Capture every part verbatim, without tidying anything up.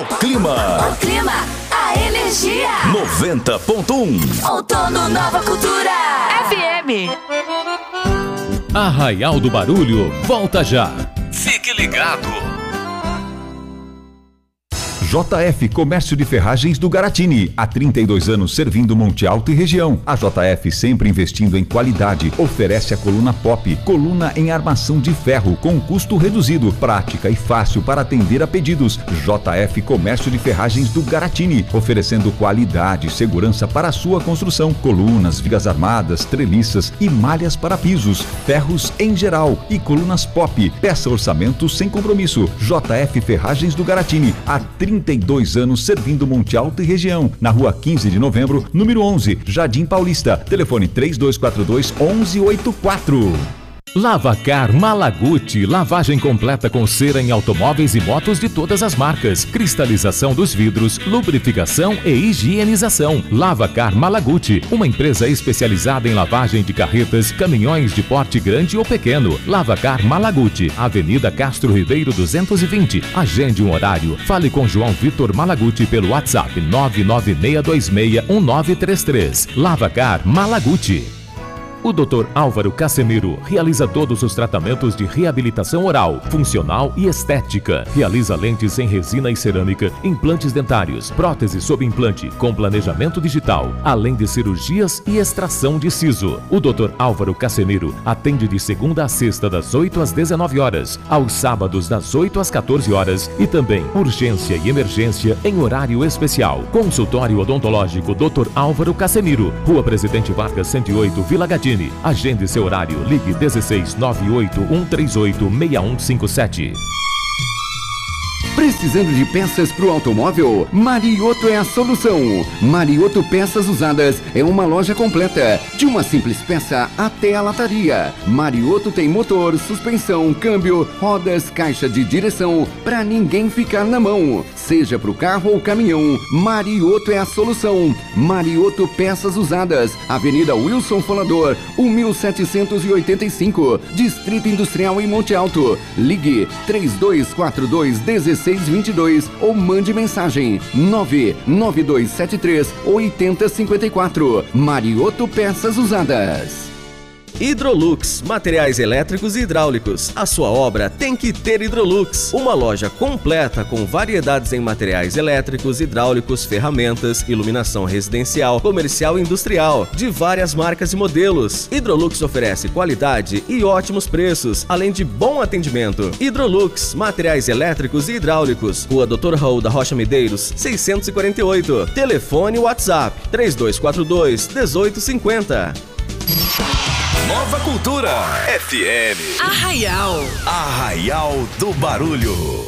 O clima. O clima, a energia. noventa ponto um. Outono Nova Cultura. F M. Arraial do Barulho, volta já. Fique ligado. J F Comércio de Ferragens do Garatini, há trinta e dois anos servindo Monte Alto e região. A J F, sempre investindo em qualidade, oferece a coluna Pop, coluna em armação de ferro com custo reduzido, prática e fácil para atender a pedidos. J F Comércio de Ferragens do Garatini, oferecendo qualidade e segurança para a sua construção, colunas, vigas armadas, treliças e malhas para pisos, ferros em geral e colunas Pop. Peça orçamento sem compromisso. J F Ferragens do Garatini, há trinta e dois anos servindo Monte Alto e região. Na rua quinze de novembro, número onze, Jardim Paulista. Telefone três dois quatro dois, onze oitenta e quatro. Lavacar Malaguti, lavagem completa com cera em automóveis e motos de todas as marcas, cristalização dos vidros, lubrificação e higienização. Lavacar Malaguti, uma empresa especializada em lavagem de carretas, caminhões de porte grande ou pequeno. Lavacar Malaguti, Avenida Castro Ribeiro duzentos e vinte. Agende um horário. Fale com João Vitor Malaguti pelo WhatsApp nove nove seis dois seis um nove três três. Lavacar Malaguti. O doutor Álvaro Casemiro realiza todos os tratamentos de reabilitação oral, funcional e estética. Realiza lentes em resina e cerâmica, implantes dentários, prótese sob implante, com planejamento digital, além de cirurgias e extração de siso. O doutor Álvaro Casemiro atende de segunda a sexta das oito às dezenove horas, aos sábados das oito às quatorze horas e também urgência e emergência em horário especial. Consultório odontológico doutor Álvaro Casemiro, Rua Presidente Vargas cento e oito, Vila Gadini. Agende seu horário. Ligue dezesseis nove oito um três oito seis um cinco sete. Precisando de peças para o automóvel? Marioto é a solução. Marioto Peças Usadas é uma loja completa, de uma simples peça até a lataria. Marioto tem motor, suspensão, câmbio, rodas, caixa de direção, para ninguém ficar na mão. Seja para o carro ou caminhão, Marioto é a solução. Marioto Peças Usadas, Avenida Wilson Folador, mil setecentos e oitenta e cinco, Distrito Industrial em Monte Alto. Ligue três dois quatro dois, um seis dois dois ou mande mensagem nove nove dois sete três oito zero cinco quatro. Marioto Peças Usadas. Hidrolux, materiais elétricos e hidráulicos. A sua obra tem que ter Hidrolux. Uma loja completa com variedades em materiais elétricos, hidráulicos, ferramentas, iluminação residencial, comercial e industrial, de várias marcas e modelos. Hidrolux oferece qualidade e ótimos preços, além de bom atendimento. Hidrolux, materiais elétricos e hidráulicos. Rua doutor Raul da Rocha Medeiros, seiscentos e quarenta e oito. Telefone WhatsApp três dois quatro dois, um oito cinco zero. Nova Cultura F M. Arraial. Arraial do Barulho.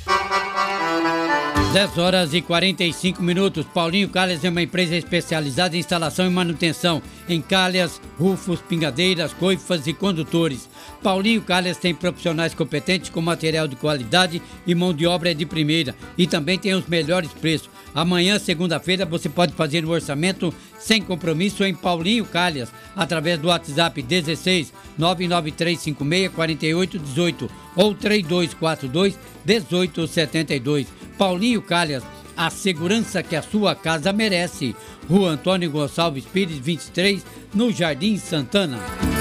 dez horas e quarenta e cinco minutos. Paulinho Calhas é uma empresa especializada em instalação e manutenção em calhas, rufos, pingadeiras, coifas e condutores. Paulinho Calhas tem profissionais competentes com material de qualidade e mão de obra de primeira. E também tem os melhores preços. Amanhã, segunda-feira, você pode fazer o orçamento sem compromisso em Paulinho Calhas, através do WhatsApp dezesseis nove nove três cinco seis quatro oito um oito ou três dois quatro dois, um oito sete dois. Paulinho Calhas, a segurança que a sua casa merece. Rua Antônio Gonçalves Pires, vinte e três, no Jardim Santana.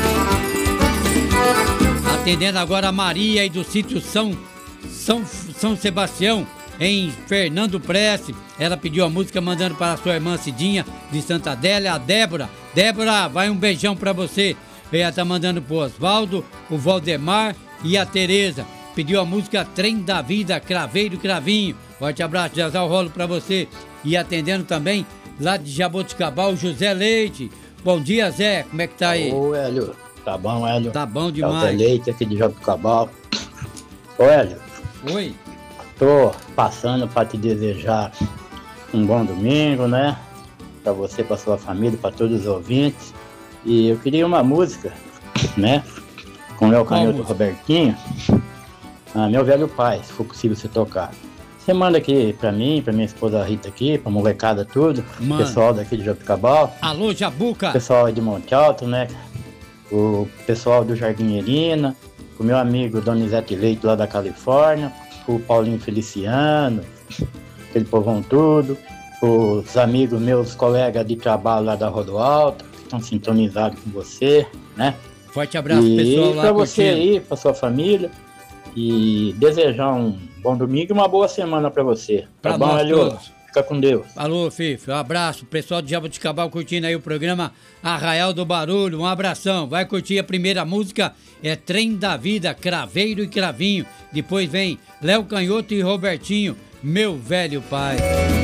Atendendo agora a Maria e do sítio São, São, São Sebastião, em Fernando Prece. Ela pediu a música mandando para a sua irmã Cidinha de Santa Adélia, a Débora. Débora, vai um beijão para você. Ela tá mandando pro Osvaldo, o Valdemar e a Tereza. Pediu a música Trem da Vida, Craveiro Cravinho. Forte abraço, Jazal Rolo para você. E atendendo também lá de Jaboticabal, José Leite. Bom dia, Zé, como é que tá aí? Ô, Hélio, tá bom, Hélio? Tá bom demais. José Leite aqui de Jaboticabal. Ô, Hélio. Oi. Tô passando para te desejar um bom domingo, né? Para você, para sua família, para todos os ouvintes. E eu queria uma música, né? Com o meu canhoto Robertinho. Ah, meu velho pai, se for possível você tocar. Você manda aqui pra mim, pra minha esposa Rita aqui, pra molecada tudo. Mano. Pessoal daqui de Jabuticabal. Alô, Jabuca. Pessoal de Monte Alto, né? O pessoal do Jardim Irina. O meu amigo Donizete Leite lá da Califórnia. O Paulinho Feliciano. aquele povão todo, os amigos meus, colegas de trabalho lá da Rodoalta, que estão sintonizados com você, né? Forte abraço, e pessoal lá pra você curtindo. aí, pra sua família, e desejar um bom domingo e uma boa semana pra você. Pra tá bom, nós Elio? todos. Fica com Deus. Alô, Fifi, um abraço. Pessoal de Jaboticabal curtindo aí o programa Arraial do Barulho. Um abração. Vai curtir a primeira música, é Trem da Vida, Craveiro e Cravinho. Depois vem Léo Canhoto e Robertinho, Meu Velho Pai.